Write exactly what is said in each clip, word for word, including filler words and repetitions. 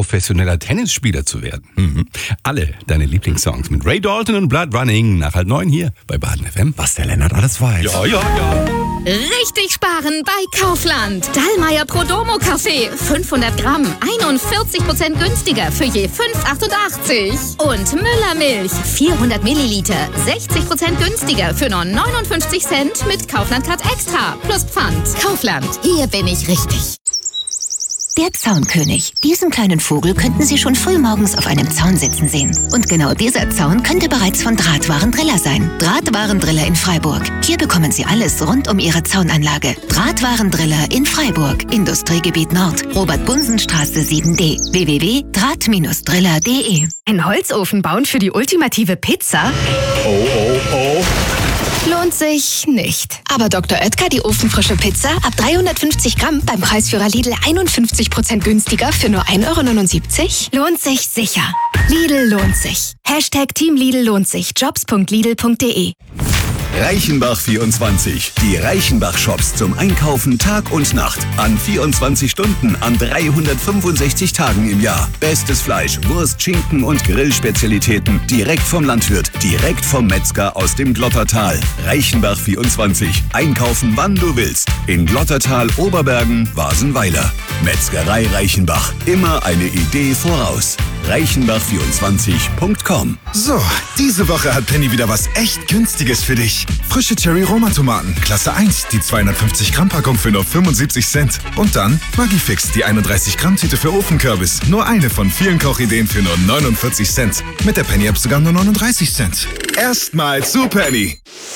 professioneller Tennisspieler zu werden. Mhm. Alle deine Lieblingssongs mit Ray Dalton und Blood Running nach halb neun hier bei Baden F M. Was der Lennart alles weiß. Ja, ja, ja. Richtig sparen bei Kaufland. Dallmayr Prodomo Kaffee. fünfhundert Gramm. einundvierzig Prozent günstiger für je fünf Euro achtundachtzig. Und Müller Milch. vierhundert Milliliter. sechzig Prozent günstiger für nur neunundfünfzig Cent mit Kaufland-Card Extra. Plus Pfand. Kaufland. Hier bin ich richtig. Der Zaunkönig. Diesen kleinen Vogel könnten Sie schon früh morgens auf einem Zaun sitzen sehen. Und genau dieser Zaun könnte bereits von Drahtwarendriller sein. Drahtwarendriller in Freiburg. Hier bekommen Sie alles rund um Ihre Zaunanlage. Drahtwarendriller in Freiburg. Industriegebiet Nord. Robert-Bunsen-Straße sieben D. w w w punkt draht driller punkt de. Ein Holzofen bauen für die ultimative Pizza? Oh, oh, oh. Lohnt sich nicht. Aber Doktor Oetker, die ofenfrische Pizza, ab dreihundertfünfzig Gramm beim Preisführer Lidl einundfünfzig Prozent günstiger für nur ein Euro neunundsiebzig? Lohnt sich sicher. Lidl lohnt sich. Hashtag Team Lidl lohnt sich. jobs punkt lidl punkt de. Reichenbach vierundzwanzig. Die Reichenbach-Shops zum Einkaufen Tag und Nacht. An vierundzwanzig Stunden, an dreihundertfünfundsechzig Tagen im Jahr. Bestes Fleisch, Wurst, Schinken und Grillspezialitäten. Direkt vom Landwirt, direkt vom Metzger aus dem Glottertal. Reichenbach vierundzwanzig. Einkaufen, wann du willst. In Glottertal, Oberbergen, Wasenweiler. Metzgerei Reichenbach. Immer eine Idee voraus. reichenbach vierundzwanzig punkt com. So, diese Woche hat Penny wieder was echt Günstiges für dich. Frische Cherry-Roma-Tomaten, Klasse eins, die zweihundertfünfzig Gramm Packung für nur fünfundsiebzig Cent. Und dann Magifix, die einunddreißig Gramm Tüte für Ofenkürbis. Nur eine von vielen Kochideen für nur neunundvierzig Cent. Mit der Penny-App sogar nur neununddreißig Cent. Erstmal zu Penny.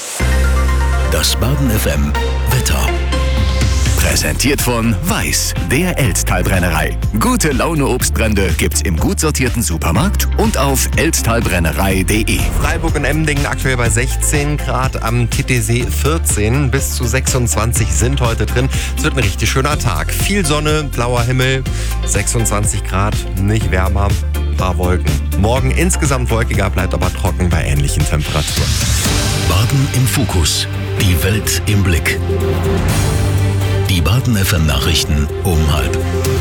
Das Baden F M Wetter. Präsentiert von Weiß, der Elztal-Brennerei. Gute Laune Obstbrände gibt's im gut sortierten Supermarkt und auf elztalbrennerei punkt de. Freiburg und Emmendingen aktuell bei sechzehn Grad, am Titisee vierzehn, bis zu sechsundzwanzig sind heute drin. Es wird ein richtig schöner Tag. Viel Sonne, blauer Himmel, sechsundzwanzig Grad, nicht wärmer, ein paar Wolken. Morgen insgesamt wolkiger, bleibt aber trocken bei ähnlichen Temperaturen. Baden im Fokus. Die Welt im Blick. Die Baden F M Nachrichten um halb.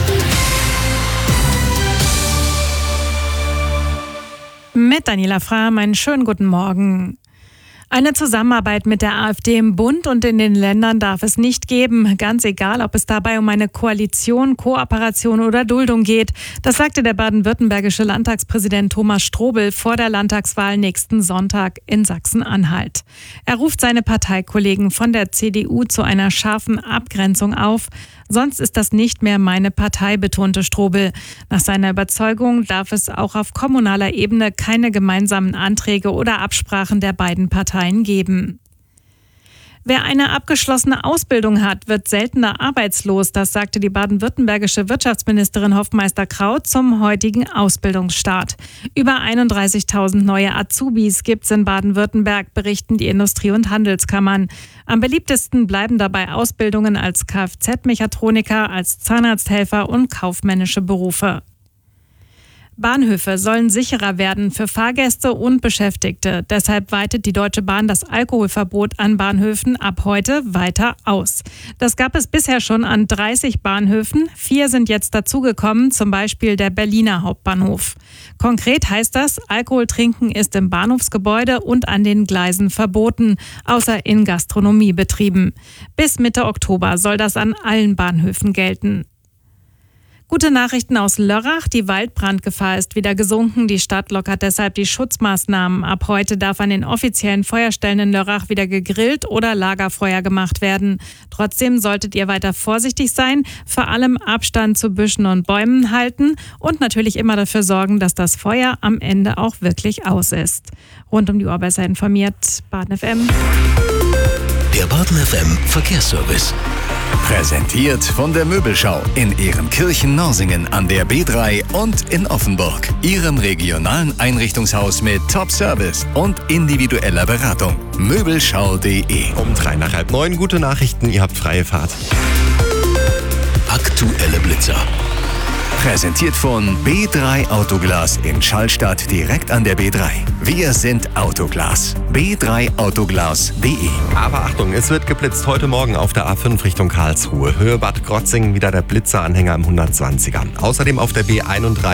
Mit Daniela Frahm, einen schönen guten Morgen. Eine Zusammenarbeit mit der AfD im Bund und in den Ländern darf es nicht geben, ganz egal, ob es dabei um eine Koalition, Kooperation oder Duldung geht. Das sagte der baden-württembergische Landtagspräsident Thomas Strobel vor der Landtagswahl nächsten Sonntag in Sachsen-Anhalt. Er ruft seine Parteikollegen von der C D U zu einer scharfen Abgrenzung auf. Sonst ist das nicht mehr meine Partei, betonte Strobel. Nach seiner Überzeugung darf es auch auf kommunaler Ebene keine gemeinsamen Anträge oder Absprachen der beiden Parteien geben. Wer eine abgeschlossene Ausbildung hat, wird seltener arbeitslos. Das sagte die baden-württembergische Wirtschaftsministerin Hoffmeister-Kraut zum heutigen Ausbildungsstart. Über einunddreißigtausend neue Azubis gibt es in Baden-Württemberg, berichten die Industrie- und Handelskammern. Am beliebtesten bleiben dabei Ausbildungen als Kfz-Mechatroniker, als Zahnarzthelfer und kaufmännische Berufe. Bahnhöfe sollen sicherer werden für Fahrgäste und Beschäftigte. Deshalb weitet die Deutsche Bahn das Alkoholverbot an Bahnhöfen ab heute weiter aus. Das gab es bisher schon an dreißig Bahnhöfen. Vier sind jetzt dazugekommen, zum Beispiel der Berliner Hauptbahnhof. Konkret heißt das, Alkohol trinken ist im Bahnhofsgebäude und an den Gleisen verboten, außer in Gastronomiebetrieben. Bis Mitte Oktober soll das an allen Bahnhöfen gelten. Gute Nachrichten aus Lörrach. Die Waldbrandgefahr ist wieder gesunken. Die Stadt lockert deshalb die Schutzmaßnahmen. Ab heute darf an den offiziellen Feuerstellen in Lörrach wieder gegrillt oder Lagerfeuer gemacht werden. Trotzdem solltet ihr weiter vorsichtig sein, vor allem Abstand zu Büschen und Bäumen halten und natürlich immer dafür sorgen, dass das Feuer am Ende auch wirklich aus ist. Rund um die Uhr besser informiert, Baden F M. Der Baden F M Verkehrsservice. Präsentiert von der Möbelschau in Ehrenkirchen-Norsingen an der B drei und in Offenburg. Ihrem regionalen Einrichtungshaus mit Top-Service und individueller Beratung. Möbelschau punkt de. Um drei nach halb neun, gute Nachrichten, ihr habt freie Fahrt. Aktuelle Blitzer. Präsentiert von B drei Autoglas in Schallstadt direkt an der B drei. Wir sind Autoglas. b drei autoglas punkt de. Aber Achtung, es wird geblitzt heute Morgen auf der A fünf Richtung Karlsruhe. Höhe Bad Krotzingen wieder der Blitzeranhänger im hundertzwanziger. Außerdem auf der B einunddreißig